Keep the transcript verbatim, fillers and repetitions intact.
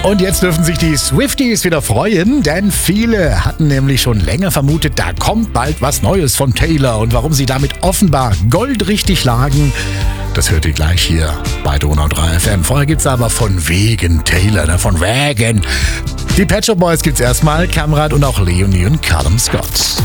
Und jetzt dürfen sich die Swifties wieder freuen, denn viele hatten nämlich schon länger vermutet, da kommt bald was Neues von Taylor. Und warum sie damit offenbar goldrichtig lagen, das hört ihr gleich hier bei Donau drei F M. Vorher gibt's aber von wegen Taylor, ne? Von wegen. Die Pet Shop Boys gibt's erstmal, Kamrat und auch Leonie und Callum Scott.